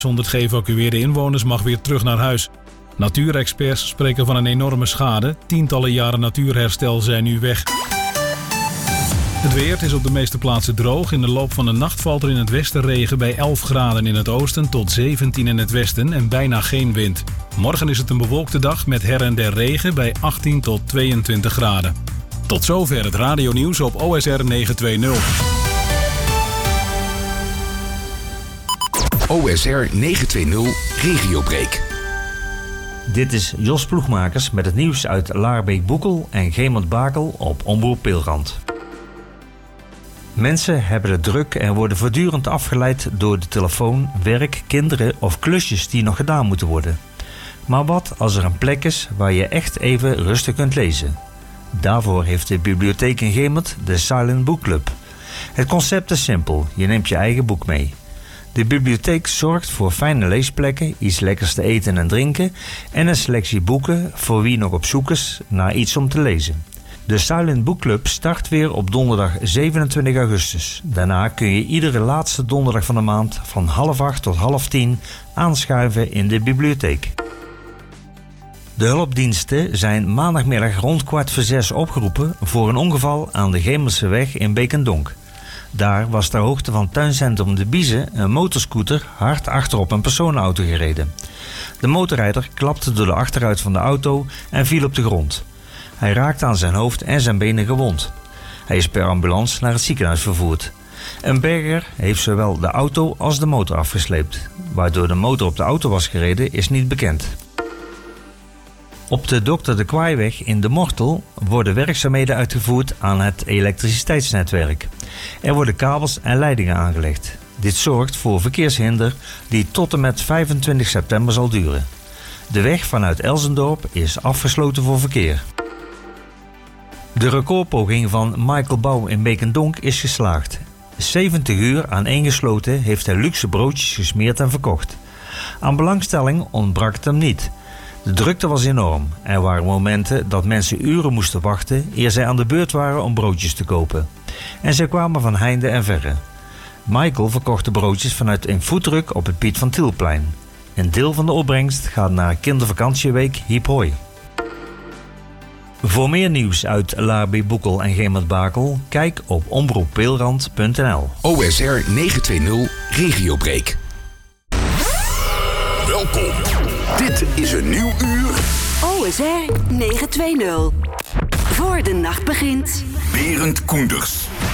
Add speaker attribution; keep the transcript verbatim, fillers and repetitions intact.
Speaker 1: honderd geëvacueerde inwoners mag weer terug naar huis. Natuurexperts spreken van een enorme schade. Tientallen jaren natuurherstel zijn nu weg. Het weer, het is op de meeste plaatsen droog. In de loop van de nacht valt er in het westen regen bij elf graden in het oosten tot zeventien in het westen en bijna geen wind. Morgen is het een bewolkte dag met her en der regen bij achttien tot tweeëntwintig graden. Tot zover het radionieuws op O S R negenhonderdtwintig.
Speaker 2: O S R negenhonderdtwintig Regiobreak.
Speaker 3: Dit is Jos Ploegmakers met het nieuws uit Laarbeek-Boekel en Gemert-Bakel op Omroep Peelrand. Mensen hebben het druk en worden voortdurend afgeleid door de telefoon, werk, kinderen of klusjes die nog gedaan moeten worden. Maar wat als er een plek is waar je echt even rustig kunt lezen? Daarvoor heeft de bibliotheek in Gemert de Silent Book Club. Het concept is simpel, je neemt je eigen boek mee. De bibliotheek zorgt voor fijne leesplekken, iets lekkers te eten en drinken en een selectie boeken voor wie nog op zoek is naar iets om te lezen. De Silent Book Club start weer op donderdag zevenentwintig augustus. Daarna kun je iedere laatste donderdag van de maand van half acht tot half tien aanschuiven in de bibliotheek. De hulpdiensten zijn maandagmiddag rond kwart voor zes opgeroepen voor een ongeval aan de Gemerseweg in Beek-en-Donk. Daar was ter hoogte van tuincentrum De Biezen een motorscooter hard achterop een personenauto gereden. De motorrijder klapte door de achteruit van de auto en viel op de grond. Hij raakte aan zijn hoofd en zijn benen gewond. Hij is per ambulance naar het ziekenhuis vervoerd. Een berger heeft zowel de auto als de motor afgesleept. Waardoor de motor op de auto was gereden is niet bekend. Op de Dokter de Kwaaiweg in De Mortel worden werkzaamheden uitgevoerd aan het elektriciteitsnetwerk. Er worden kabels en leidingen aangelegd. Dit zorgt voor verkeershinder die tot en met vijfentwintig september zal duren. De weg vanuit Elsendorp is afgesloten voor verkeer. De recordpoging van Michael Bouw in Beek-en-Donk is geslaagd. zeventig uur aaneengesloten heeft hij luxe broodjes gesmeerd en verkocht. Aan belangstelling ontbrak het hem niet. De drukte was enorm. Er waren momenten dat mensen uren moesten wachten eer zij aan de beurt waren om broodjes te kopen. En zij kwamen van heinde en verre. Michael verkocht de broodjes vanuit een foodtruck op het Piet van Tielplein. Een deel van de opbrengst gaat naar kindervakantieweek Hiep Hoi. Voor meer nieuws uit Laarbeek-Boekel en Gemert-Bakel, kijk op omroep peelrand punt n l.
Speaker 2: O S R negenhonderdtwintig Regiobreak. Welkom. Dit is een nieuw uur.
Speaker 4: O S R negenhonderdtwintig. Voor de nacht begint.
Speaker 2: Berend Koenders.